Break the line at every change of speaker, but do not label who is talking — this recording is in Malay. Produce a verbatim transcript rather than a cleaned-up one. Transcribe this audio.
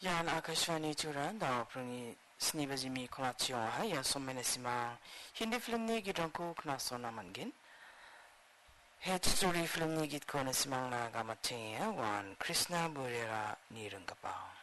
Yan Akashvani Churan, the Pruni Snibazimi Konachio, Ya Somenesima, Hindi film Nigidonko Knasona Mangin. Head story film Nigit Konesimang Nagamataya, one Krishna Burera Nirangapa.